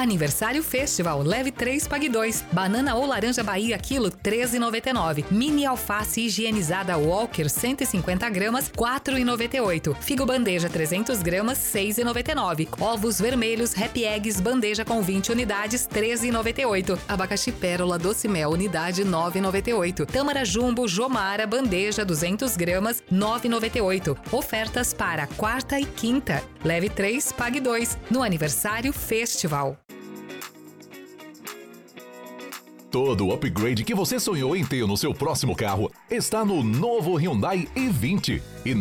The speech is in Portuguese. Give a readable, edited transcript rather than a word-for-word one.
Aniversário Festival, leve 3, pague 2. Banana ou laranja Bahia, quilo, R$ 13,99. Mini alface higienizada Walker, 150 gramas, R$ 4,98. Figo bandeja, 300 gramas, R$ 6,99. Ovos vermelhos Happy Eggs, bandeja com 20 unidades, R$ 13,98. Abacaxi pérola doce mel, unidade, R$ 9,98. Tâmara Jumbo Jomara, bandeja, 200 gramas, R$ 9,98. Ofertas para quarta e quinta. Leve 3, pague 2. No Aniversário Festival. Todo o upgrade que você sonhou em ter no seu próximo carro está no novo Hyundai i20. E